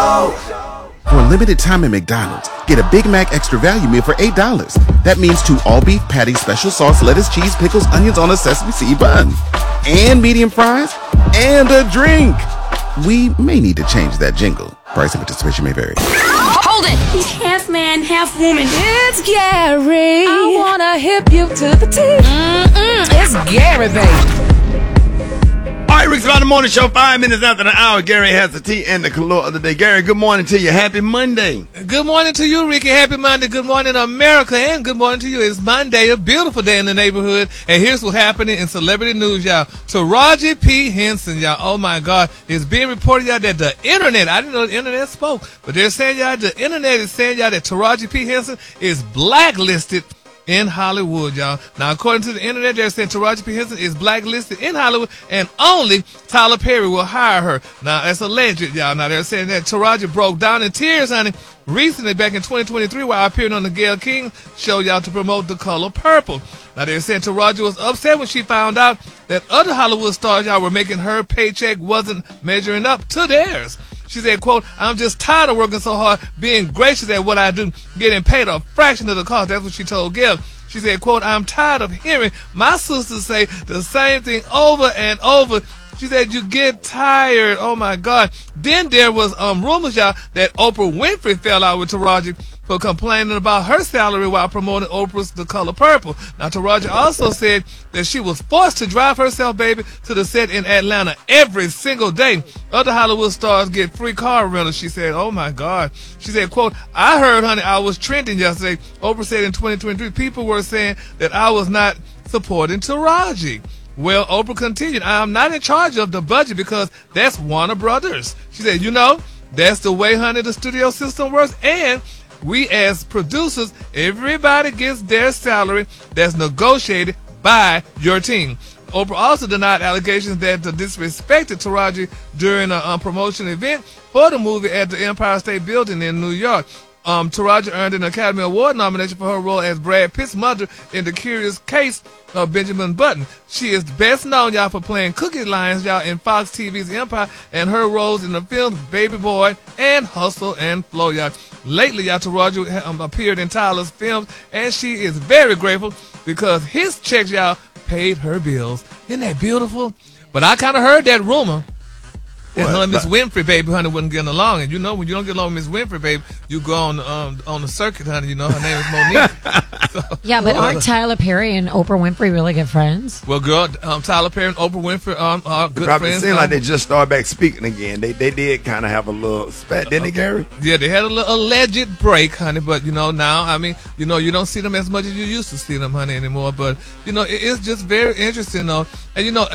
For a limited time at McDonald's, get a Big Mac Extra Value Meal for $8. That means 2 all-beef patties, special sauce, lettuce, cheese, pickles, onions on a sesame seed bun. And medium fries. And a drink. We may need to change that jingle. Price and participation may vary. Hold it! He's half man, half woman. It's Gary. I wanna hip you to the teeth. It's Gary, baby. All right, Rick's Around the Morning Show, 5 minutes after the hour. Gary has the tea and the color of the day. Gary, good morning to you. Happy Monday. Good morning to you, Ricky. Happy Monday. Good morning, America. And good morning to you. It's Monday, a beautiful day in the neighborhood. And here's what's happening in celebrity news, y'all. Taraji P. Henson, y'all. Oh, my God. It's being reported, y'all, that the internet, I didn't know the internet spoke, but they're saying, y'all, the internet is saying, y'all, that Taraji P. Henson is blacklisted in Hollywood, y'all. Now, according to the internet, they're saying Taraji P. Henson is blacklisted in Hollywood, and only Tyler Perry will hire her. Now, that's alleged, y'all. Now, they're saying that Taraji broke down in tears, honey, recently back in 2023 while appearing on the Gayle King show, y'all, to promote The Color Purple. Now, they're saying Taraji was upset when she found out that other Hollywood stars, y'all, were making her paycheck wasn't measuring up to theirs. She said, quote, I'm just tired of working so hard, being gracious at what I do, getting paid a fraction of the cost. That's what she told Gayle. She said, quote, I'm tired of hearing my sisters say the same thing over and over. She said, you get tired. Oh, my God. Then there was rumors, y'all, that Oprah Winfrey fell out with Taraji for complaining about her salary while promoting Oprah's The Color Purple. Now, Taraji also said that she was forced to drive herself, baby, to the set in Atlanta every single day. Other Hollywood stars get free car rentals, she said. Oh, my God. She said, quote, I heard, honey, I was trending yesterday. Oprah said in 2023, people were saying that I was not supporting Taraji. Well, Oprah continued, I'm not in charge of the budget because that's Warner Brothers. She said, you know, that's the way, honey, the studio system works. And we as producers, everybody gets their salary that's negotiated by your team. Oprah also denied allegations that disrespected Taraji during a promotion event for the movie at the Empire State Building in New York. Taraji earned an Academy Award nomination for her role as Brad Pitt's mother in The Curious Case of Benjamin Button. She is best known, y'all, for playing Cookie Lines, y'all, in Fox TV's Empire, and her roles in the films Baby Boy and Hustle and Flow, y'all. Lately, y'all, Taraji appeared in Tyler's films, and she is very grateful because his checks, y'all, paid her bills. Isn't that beautiful? But I kind of heard that rumor. And her and Miss Winfrey, baby, honey, wasn't getting along. And you know, when you don't get along with Miss Winfrey, baby, you go on the circuit, honey. You know, her name is Monique. So, yeah, but aren't Tyler Perry and Oprah Winfrey really good friends? Well, girl, Tyler Perry and Oprah Winfrey are good probably friends. It seemed like they just started back speaking again. They did kind of have a little spat, didn't they, Gary? Yeah, they had a little alleged break, honey. But, you know, now, I mean, you know, you don't see them as much as you used to see them, honey, anymore. But, you know, it's just very interesting, though. And, you know,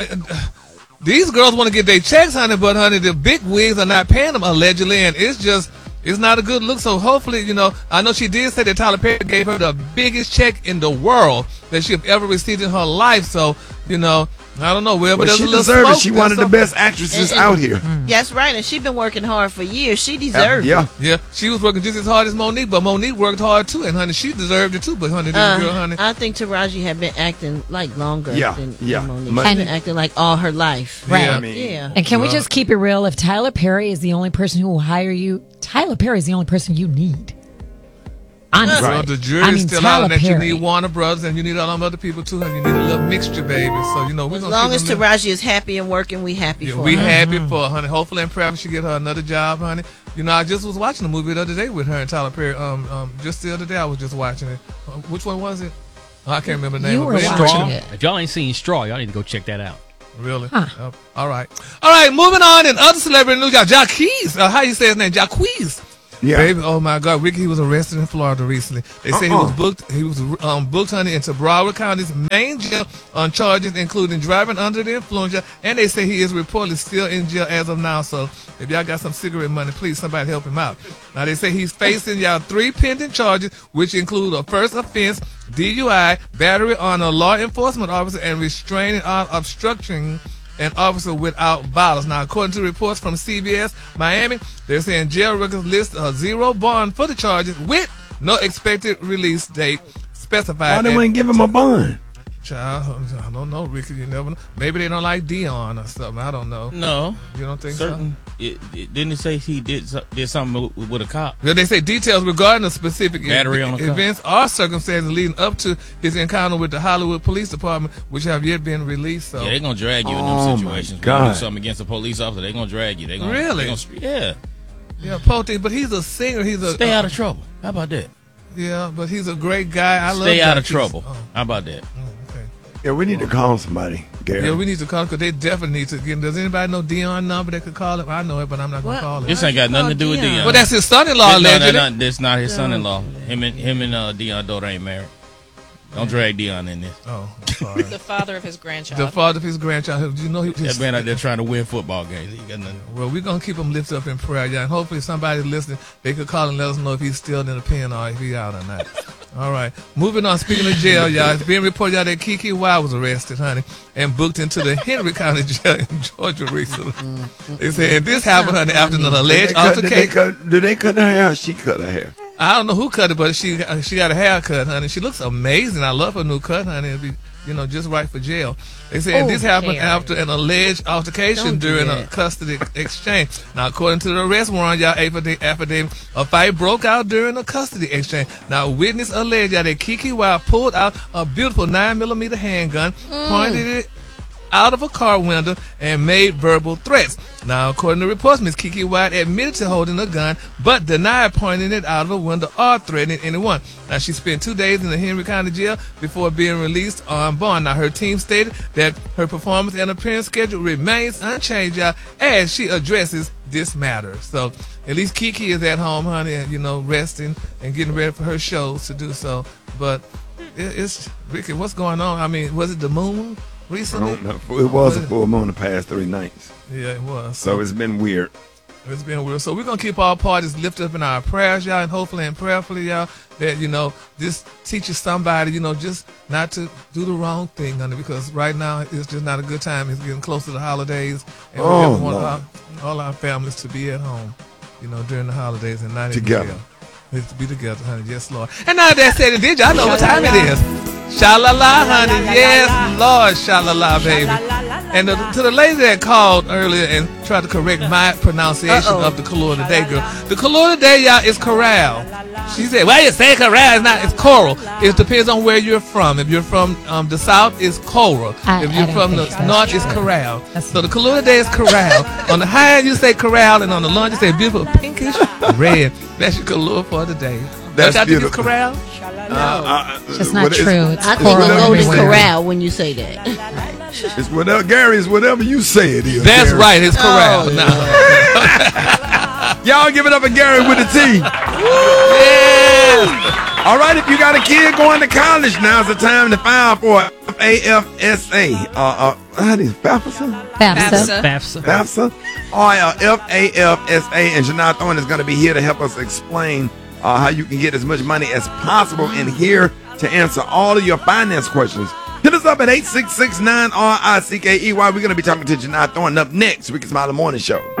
these girls want to get their checks, honey, but, honey, the big wigs are not paying them, allegedly, and it's not a good look. So hopefully, you know, I know she did say that Tyler Perry gave her the biggest check in the world that she have ever received in her life. So, you know, I don't know. Well, but she deserves it. She's one of the best actresses out here. That's right, and she's been working hard for years. She deserves it. Yeah, she was working just as hard as Monique, but Monique worked hard too, and honey, she deserved it too. But honey, this girl, honey, I think Taraji had been acting like longer than Monique. She's been acting like all her life. Right. Yeah, I mean, And can we just keep it real? If Tyler Perry is the only person who will hire you, Tyler Perry is the only person you need. Honestly. Well, the jury's still out that you need Warner Brothers and you need all them other people too, and you need a little mixture, baby. So, you know, we're as long as Taraji is happy and working, we happy for her. We happy for her, honey. Hopefully and probably she get her another job, honey. You know, I just was watching a movie the other day with her and Tyler Perry. Just the other day I was just watching it. Which one was it? I can't remember the name of it. Watching it. If y'all ain't seen Straw, y'all need to go check that out. Really? Huh. All right. Moving on in other celebrity news, y'all. Jacquees. How you say his name? Jacquees. Yeah. Baby, oh my God, Ricky, he was arrested in Florida recently. They say he was booked. He was booked, honey, into Broward County's main jail on charges including driving under the influence. And they say he is reportedly still in jail as of now. So if y'all got some cigarette money, please somebody help him out. Now they say he's facing 3 pending charges, which include a first offense, DUI, battery on a law enforcement officer, and restraining or obstructing an officer without violence. Now, according to reports from CBS Miami, they're saying jail records list a 0 bond for the charges with no expected release date specified. Why they wouldn't give him a bond? Child, I don't know, Ricky. You never know. Maybe they don't like Dion or something. I don't know. No, you don't think so? Didn't it say he did something with a cop? Yeah, they say details regarding the specific events or circumstances leading up to his encounter with the Hollywood Police Department, which have yet been released. So. Yeah, they're gonna drag you in them situations. When you do something against a police officer, they're gonna drag you. Really? Yeah. Yeah, Pote, but he's a singer. Stay out of trouble. How about that? Yeah, but he's a great guy. Stay out of trouble. How about that? Yeah, we need to call somebody, Gary. Yeah, we need to call because they definitely need to get. Does anybody know Dion number that could call him? I know it, but I'm not going to call him. This ain't got nothing to do with Dion. Well, that's his son-in-law, allegedly. That's not his son-in-law. Him and Dion's daughter ain't married. Don't drag Dion in this. Oh, sorry. The father of his grandchild. The father of his grandchild. You know, that man out there trying to win football games. He got nothing. Well, we're going to keep him lifted up in prayer, y'all. And hopefully somebody listening, they could call and let us know if he's still in the pen or if he's out or not. All right. Moving on. Speaking of jail, y'all, it's being reported y'all that Keke Wild was arrested, honey, and booked into the Henry County Jail in Georgia recently. They said this happened, honey, after an alleged altercation. Did they cut her hair or she cut her hair? I don't know who cut it, but she got a haircut, honey. She looks amazing. I love her new cut, honey. It'd be, just right for jail. They said this happened after an alleged altercation during a custody exchange. Now, according to the arrest warrant, y'all, affidavit, a fight broke out during a custody exchange. Now, witness alleged that Keke Wild pulled out a beautiful 9mm handgun, pointed it out of a car window, and made verbal threats. Now, according to reports, Ms. Keke Wild admitted to holding a gun, but denied pointing it out of a window or threatening anyone. Now, she spent 2 days in the Henry County Jail before being released on bond. Now, her team stated that her performance and appearance schedule remains unchanged, y'all, as she addresses this matter. So, at least Keke is at home, honey, and, resting and getting ready for her shows to do so. But it's, Ricky, what's going on? I mean, was it the moon recently? I don't know. It was a full moon the past 3 nights. Yeah, it was. So it's been weird. It's been weird. So we're going to keep all parties lifted up in our prayers, y'all, and hopefully and prayerfully, y'all, that, this teaches somebody, just not to do the wrong thing, honey, because right now it's just not a good time. It's getting close to the holidays, and we want all our families to be at home, during the holidays and not together. Let's be together, honey. Yes, Lord. And now that said and did, y'all know what time it is. Sha-la-la, honey. Yes, Lord, sha-la-la, baby. And to the lady that called earlier and tried to correct my pronunciation of the color of the day, girl. The color of the day, y'all, is corral. She said, well, you say corral. It's not. It's coral. It depends on where you're from. If you're from the south, it's coral. If you're from the north, it's corral. So the color of the day is corral. On the high end, you say corral, and on the low end, you say beautiful pinkish red. That's your color for the day. That's I beautiful. Think it's corral? No. It's just not true. It's I think the golden corral when you say that. It's whatever, Gary, it's whatever you say it is. That's Gary. right, it's corral. Y'all give it up for Gary with the T. Yes. All right, if you got a kid going to college, now's the time to file for FAFSA. How do you FAFSA? FAFSA. FAFSA. And Janai Thorne is going to be here to help us explain how you can get as much money as possible in here to answer all of your finance questions. Hit us up at 866-9RICKEY. We're going to be talking to Janai Thorne up next. Ricky Smiley Morning Show.